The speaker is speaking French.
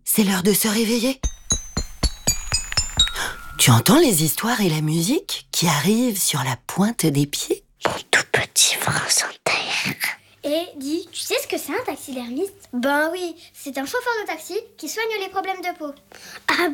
c'est l'heure de se réveiller. Tu entends les histoires et la musique qui arrivent sur la pointe des pieds? Mon tout petit France Inter. Et dis, tu sais ce que c'est un taxidermiste? Ben oui, c'est un chauffeur de taxi qui soigne les problèmes de peau. Ah